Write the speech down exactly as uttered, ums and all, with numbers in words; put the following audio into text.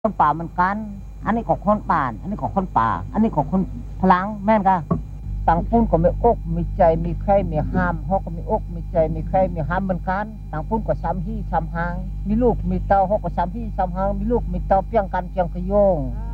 คนป่ามันกันอันนี้ของคนป่านอันนี้ของคนป่าอันนี้ของคนพลังแม่นกะต่างปุ้นก็มีอกมีใจมีใครมีห้ามฮอกก็มีอกมีใจมีใครมีห้ามเหมือนกันต่างปุ้นก็ซ้ำที่ซ้ำหางมีลูกมีเต้าฮอกก็ซ้ำที่ซ้ำหางมีลูกมีเต้าเพียงกันเพียงขยง